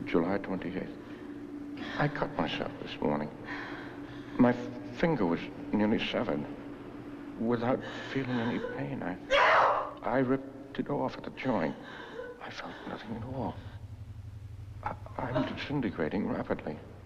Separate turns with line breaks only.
July 28th. I cut myself this morning. My finger was nearly severed. Without feeling any pain, I ripped it off at the joint. I felt nothing at all. I'm disintegrating rapidly.